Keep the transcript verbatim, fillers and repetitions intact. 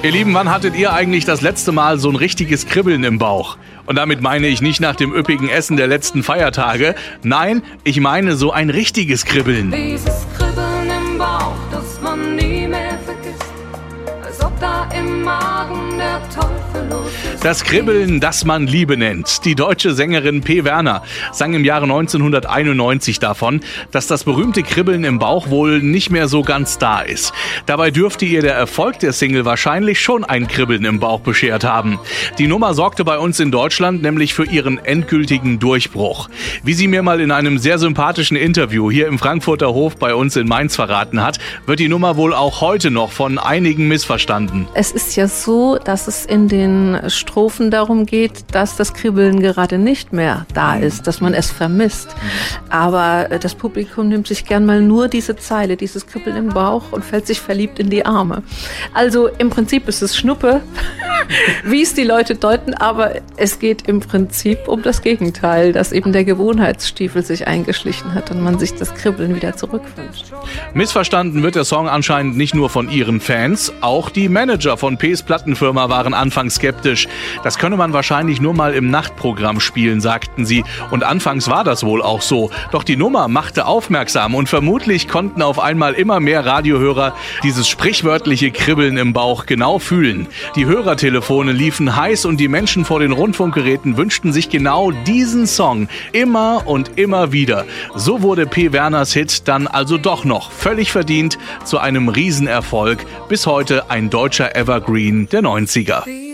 Ihr Lieben, wann hattet ihr eigentlich das letzte Mal so ein richtiges Kribbeln im Bauch? Und damit meine ich nicht nach dem üppigen Essen der letzten Feiertage. Nein, ich meine so ein richtiges Kribbeln. Dieses Kribbeln im Bauch, das man nie mehr vergisst, als ob da im Magen der Teufel los ist. Das Kribbeln, das man Liebe nennt. Die deutsche Sängerin P. Werner sang im Jahre neunzehnhunderteinundneunzig davon, dass das berühmte Kribbeln im Bauch wohl nicht mehr so ganz da ist. Dabei dürfte ihr der Erfolg der Single wahrscheinlich schon ein Kribbeln im Bauch beschert haben. Die Nummer sorgte bei uns in Deutschland nämlich für ihren endgültigen Durchbruch. Wie sie mir mal in einem sehr sympathischen Interview hier im Frankfurter Hof bei uns in Mainz verraten hat, wird die Nummer wohl auch heute noch von einigen missverstanden. Es ist ja so, dass es in den Strophen darum geht, dass das Kribbeln gerade nicht mehr da ist, dass man es vermisst. Aber das Publikum nimmt sich gern mal nur diese Zeile, dieses Kribbeln im Bauch und fällt sich verliebt in die Arme. Also im Prinzip ist es Schnuppe, wie es die Leute deuten, aber es geht im Prinzip um das Gegenteil, dass eben der Gewohnheitsstiefel sich eingeschlichen hat und man sich das Kribbeln wieder zurückwünscht. Missverstanden wird der Song anscheinend nicht nur von ihren Fans, auch die Manager von P's Plattenfirma waren anfangs skeptisch. Das könne man wahrscheinlich nur mal im Nachtprogramm spielen, sagten sie. Und anfangs war das wohl auch so. Doch die Nummer machte aufmerksam und vermutlich konnten auf einmal immer mehr Radiohörer dieses sprichwörtliche Kribbeln im Bauch genau fühlen. Die Hörertelefone liefen heiß und die Menschen vor den Rundfunkgeräten wünschten sich genau diesen Song immer und immer wieder. So wurde P. Werners Hit dann also doch noch völlig verdient zu einem Riesenerfolg. Bis heute ein deutscher Evergreen der neunziger.